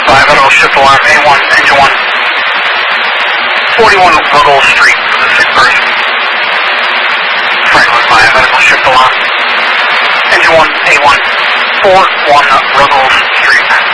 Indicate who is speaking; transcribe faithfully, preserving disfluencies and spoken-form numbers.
Speaker 1: five, medical shift alarm, A one, engine one. forty-one Ruggles Street for the sick person. Franklin five, medical shift alarm. Engine one, A one, forty-one Ruggles Street.